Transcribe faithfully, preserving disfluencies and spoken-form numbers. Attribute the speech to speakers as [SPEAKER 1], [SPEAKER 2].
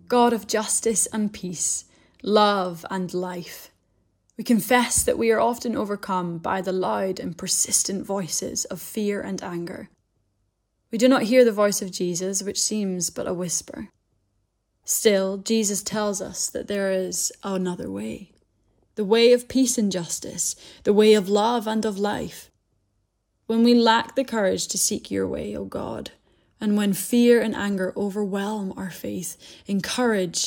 [SPEAKER 1] God of justice and peace, love and life. We confess that we are often overcome by the loud and persistent voices of fear and anger. We do not hear the voice of Jesus, which seems but a whisper. Still, Jesus tells us that there is another way, the way of peace and justice, the way of love and of life. When we lack the courage to seek your way, O God, and when fear and anger overwhelm our faith, encourage